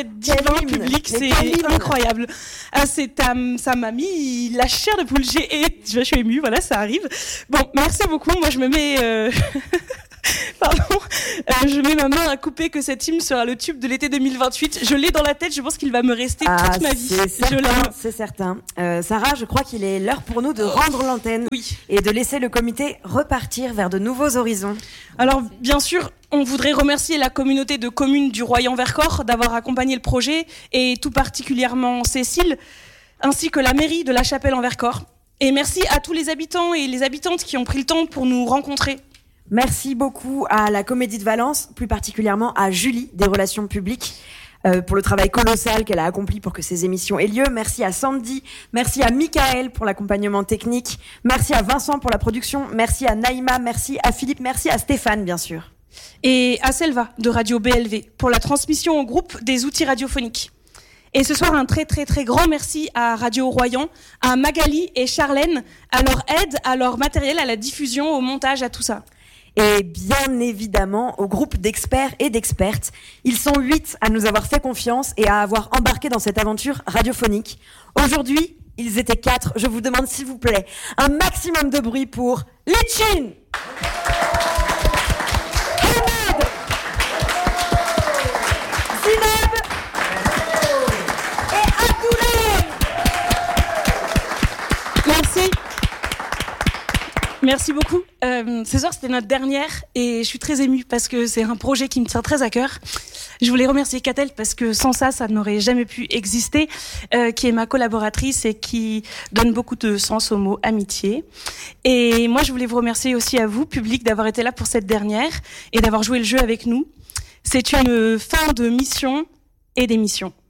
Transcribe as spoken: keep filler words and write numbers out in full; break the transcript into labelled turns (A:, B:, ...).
A: divin public, c'est incroyable. Ah, c'est ta, ça m'a mis la chair de poule. J'ai, et, je suis émue, voilà, ça arrive. Bon, merci beaucoup. Moi, je me mets, euh... pardon, euh, je mets ma main à couper que cet hymne sera le tube de l'été deux mille vingt-huit. Je l'ai dans la tête. Je pense qu'il va me rester
B: ah,
A: toute ma vie.
B: C'est certain.
A: Je l'aime.
B: C'est certain. Euh, Sarah, je crois qu'il est l'heure pour nous de rendre l'antenne
A: oui.
B: et de laisser le comité repartir vers de nouveaux horizons.
A: Alors, bien sûr. On voudrait remercier la communauté de communes du Royan-Vercors d'avoir accompagné le projet et tout particulièrement Cécile, ainsi que la mairie de La Chapelle-en-Vercors. Et merci à tous les habitants et les habitantes qui ont pris le temps pour nous rencontrer.
B: Merci beaucoup à la Comédie de Valence, plus particulièrement à Julie des Relations Publiques, euh, pour le travail colossal qu'elle a accompli pour que ces émissions aient lieu. Merci à Sandy, merci à Michael pour l'accompagnement technique, merci à Vincent pour la production, merci à Naïma, merci à Philippe, merci à Stéphane bien sûr.
A: Et à Selva de Radio B L V pour la transmission au groupe des outils radiophoniques. Et ce soir, un très très très grand merci à Radio Royan, à Magali et Charlène, à leur aide, à leur matériel, à la diffusion, au montage, à tout ça.
B: Et bien évidemment au groupe d'experts et d'expertes. Ils sont huit à nous avoir fait confiance et à avoir embarqué dans cette aventure radiophonique. Aujourd'hui, ils étaient quatre. Je vous demande s'il vous plaît un maximum de bruit pour Litchin.
A: Merci. Merci beaucoup. Euh, ce soir, c'était notre dernière et je suis très émue parce que c'est un projet qui me tient très à cœur. Je voulais remercier Catel parce que sans ça, ça n'aurait jamais pu exister, euh, qui est ma collaboratrice et qui donne beaucoup de sens au mot amitié. Et moi, je voulais vous remercier aussi à vous, public, d'avoir été là pour cette dernière et d'avoir joué le jeu avec nous. C'est une fin de mission et d'émission.